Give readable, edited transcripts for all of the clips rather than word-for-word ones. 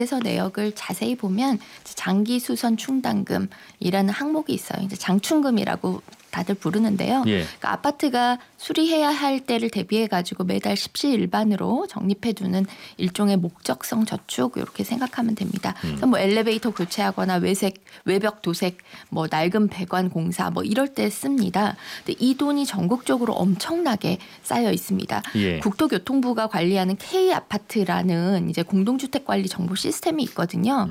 그래서 내역을 자세히 보면 장기수선 충당금이라는 항목이 있어요. 이제 장충금이라고 다들 부르는데요. 예. 그러니까 아파트가 수리해야 할 때를 대비해 가지고 매달 십시일반으로 적립해두는 일종의 목적성 저축 이렇게 생각하면 됩니다. 그래서 뭐 엘리베이터 교체하거나 외벽 도색, 뭐 낡은 배관 공사 뭐 이럴 때 씁니다. 근데 이 돈이 전국적으로 엄청나게 쌓여 있습니다. 예. 국토교통부가 관리하는 K 아파트라는 이제 공동주택 관리 정보 시스템이 있거든요.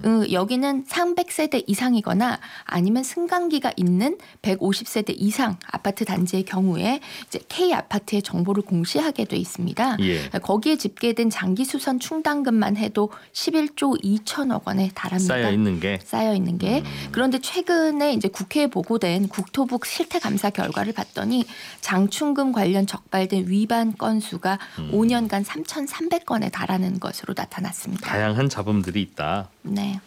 여기는 300세대 이상이거나 아니면 승강기가 있는 150세대 이상 아파트 단지의 경우에 이제 K 아파트의 정보를 공시하게 돼 있습니다. 예. 거기에 집계된 장기수선 충당금만 해도 11조 2천억 원에 달합니다. 쌓여 있는 게. 그런데 최근에 이제 국회에 보고된 국토부 실태감사 결과를 봤더니 장충금 관련 적발된 위반 건수가 5년간 3,300건에 달하는 것으로 나타났습니다. 다양한 잡음들이 있다. 네.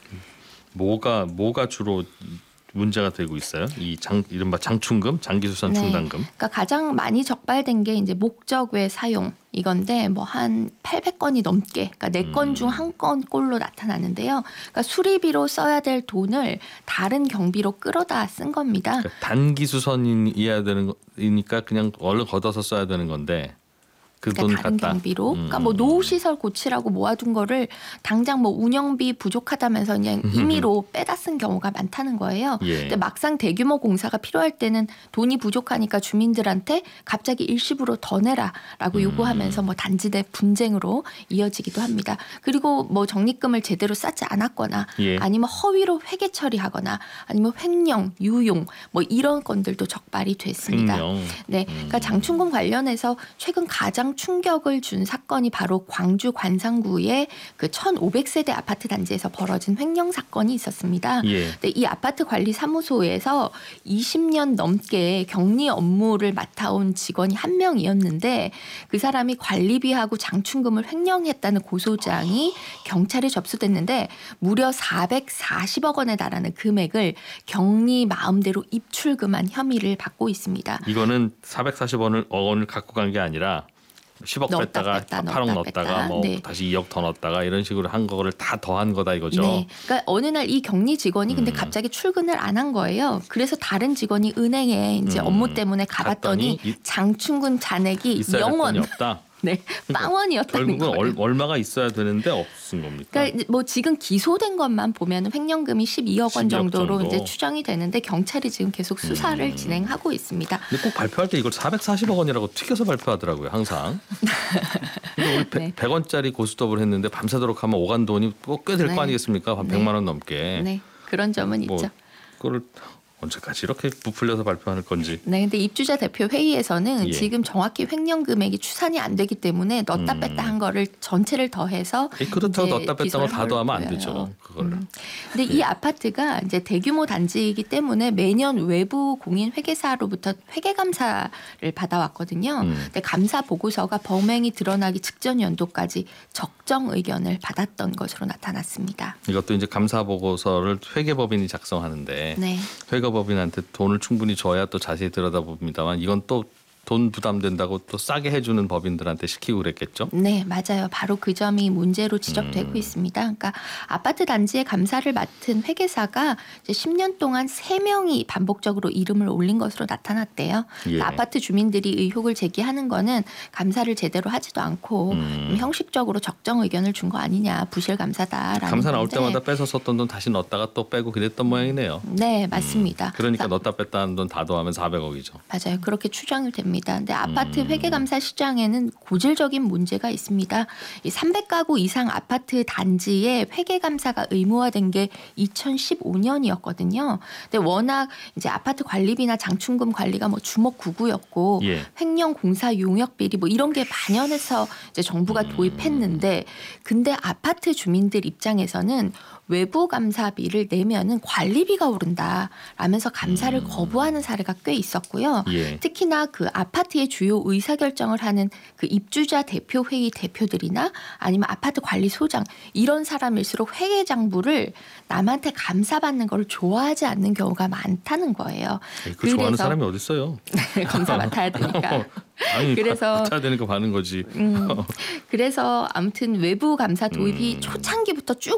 뭐가 주로 문제가 되고 있어요? 이른바 장충금, 장기수선 네. 충당금. 그러니까 가장 많이 적발된 게 이제 목적 외 사용 이건데 뭐 한 800건이 넘게, 그러니까 4건 중 1건꼴로 나타나는데요. 그러니까 수리비로 써야 될 돈을 다른 경비로 끌어다 쓴 겁니다. 그러니까 단기수선이어야 되는 거니까 그냥 얼른 걷어서 써야 되는 건데. 그 돈 다른 갖다. 경비로, 그러니까 뭐 노후시설 고치라고 모아둔 거를 당장 뭐 운영비 부족하다면서 그냥 임의로 빼다 쓴 경우가 많다는 거예요. 예. 근데 막상 대규모 공사가 필요할 때는 돈이 부족하니까 주민들한테 갑자기 일시불로 더 내라라고 요구하면서 뭐 단지 내 분쟁으로 이어지기도 합니다. 그리고 뭐 적립금을 제대로 쌓지 않았거나 예. 아니면 허위로 회계 처리하거나 아니면 횡령, 유용 뭐 이런 건들도 적발이 됐습니다. 횡령. 네, 그러니까 장충금 관련해서 최근 가장 충격을 준 사건이 바로 광주 관상구의 그 1,500세대 아파트 단지에서 벌어진 횡령 사건이 있었습니다. 예. 근데 이 아파트 관리 사무소에서 20년 넘게 격리 업무를 맡아온 직원이 한 명이었는데 그 사람이 관리비하고 장충금을 횡령했다는 고소장이 경찰에 접수됐는데 무려 440억 원에 달하는 금액을 격리 마음대로 입출금한 혐의를 받고 있습니다. 이거는 440억 원을 갖고 간 게 아니라 10억 뺐다가 8억 넣었다가 뭐 네. 다시 2억 더 넣었다가 이런 식으로 한 거를 다 더한 거다 이거죠. 네. 그러니까 어느 날 이 격리 직원이 근데 갑자기 출근을 안 한 거예요. 그래서 다른 직원이 은행에 이제 업무 때문에 가봤더니 장충금 잔액이 0원. 없다. 네, 빵원이었다는 결국은 거예요. 얼마가 있어야 되는데 없은 겁니까? 그러니까 뭐 지금 기소된 것만 보면 횡령금이 12억 원 12억 정도로 정도. 이제 추정이 되는데 경찰이 지금 계속 수사를 진행하고 있습니다. 근데 꼭 발표할 때 이걸 440억 원이라고 튀겨서 발표하더라고요. 항상. 근데 우리 네. 100원짜리 고스톱을 했는데 밤새도록 하면 오간 돈이 꼭 꽤 될 거 네. 아니겠습니까? 한 네. 100만 원 넘게. 네, 그런 점은 뭐 있죠. 그거를 언제까지 이렇게 부풀려서 발표할 건지. 네, 근데 입주자 대표 회의에서는 예. 지금 정확히 횡령 금액이 추산이 안 되기 때문에 넣었다 뺐다 한 거를 전체를 더해서 그렇다고 이제 넣었다 뺐다 기소를 다 더하면 안 하고요. 되죠. 그거를. 근데 이 아파트가 이제 대규모 단지이기 때문에 매년 외부 공인 회계사로부터 회계 감사를 받아왔거든요. 근데 감사 보고서가 범행이 드러나기 직전 연도까지 적정 의견을 받았던 것으로 나타났습니다. 이것도 이제 감사 보고서를 회계법인이 작성하는데 네. 회계법인한테 돈을 충분히 줘야 또 자세히 들여다봅니다만 이건 또 돈 부담된다고 또 싸게 해주는 법인들한테 시키고 그랬겠죠? 네, 맞아요. 바로 그 점이 문제로 지적되고 있습니다. 그러니까 아파트 단지의 감사를 맡은 회계사가 이제 10년 동안 3명이 반복적으로 이름을 올린 것으로 나타났대요. 예. 아파트 주민들이 의혹을 제기하는 거는 감사를 제대로 하지도 않고 형식적으로 적정 의견을 준 거 아니냐, 부실 감사다라는 감사 나올 건데. 때마다 뺏어 썼던 돈 다시 넣었다가 또 빼고 그랬던 모양이네요. 네, 맞습니다. 그러니까 넣었다 뺐다 하는 돈 다 더하면 400억이죠. 맞아요. 그렇게 추정이 됩니다. 근데 아파트 회계감사 시장에는 고질적인 문제가 있습니다. 이 300가구 이상 아파트 단지에 회계감사가 의무화된 게 2015년이었거든요. 근데 워낙 이제 아파트 관리비나 장충금 관리가 뭐 주먹구구였고 예. 횡령 공사 용역 비리 뭐 이런 게 만연해서 이제 정부가 도입했는데 근데 아파트 주민들 입장에서는 외부 감사비를 내면은 관리비가 오른다라면서 감사를 거부하는 사례가 꽤 있었고요. 예. 특히나 그 아파트의 주요 의사결정을 하는 그 입주자 대표 회의 대표들이나 아니면 아파트 관리소장 이런 사람일수록 회계장부를 남한테 감사받는 걸 좋아하지 않는 경우가 많다는 거예요. 그 좋아하는 사람이 어디 있어요? 검사 맡아야 되니까. 아니, 그래서 맡아야 되니까 받는 거지. 그래서 아무튼 외부 감사 도입이 초창기부터 쭉